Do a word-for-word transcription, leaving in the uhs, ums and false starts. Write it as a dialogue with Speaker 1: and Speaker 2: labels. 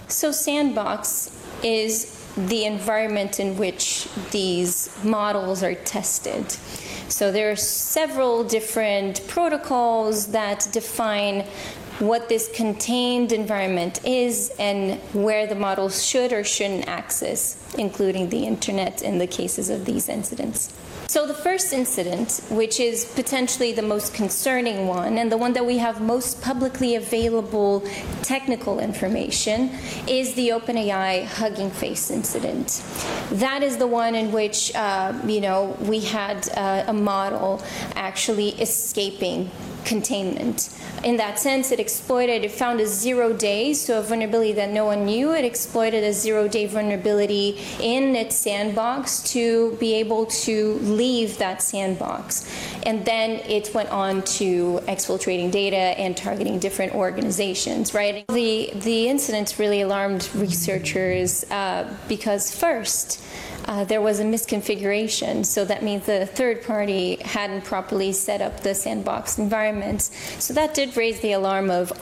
Speaker 1: So Sandbox is the environment in which these models are tested. So there are several different protocols that define what this contained environment is and where the models should or shouldn't access, including the internet in the cases of these incidents. So the first incident, which is potentially the most concerning one, and the one that we have most publicly available technical information, is the OpenAI Hugging Face incident. That is the one in which, uh, you know, we had uh, a model actually escaping containment. In that sense, it exploited, it found a zero day, so a vulnerability that no one knew. It exploited a zero day vulnerability in its sandbox to be able to leave that sandbox. And then it went on to exfiltrating data and targeting different organizations, right? The, the incident really alarmed researchers uh, because first, Uh, there was a misconfiguration, so that means the third party hadn't properly set up the sandbox environments. So that did raise the alarm of